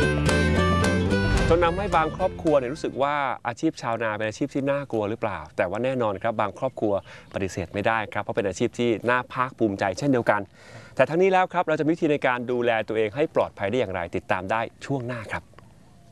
จนนำให้บางครอบครัวรู้สึกว่าอาชีพชาวนาเป็นอาชีพที่น่ากลัวหรือเปล่าแต่ว่าแน่นอนครับบางครอบครัวปฏิเสธไม่ได้ครับเพราะเป็นอาชีพที่น่าภาคภูมิใจเช่นเดียวกันแต่ทั้งนี้แล้วครับเราจะมีวิธีในการดูแลตัวเองให้ปลอดภัยได้อย่างไรติดตามได้ช่วงหน้าครับ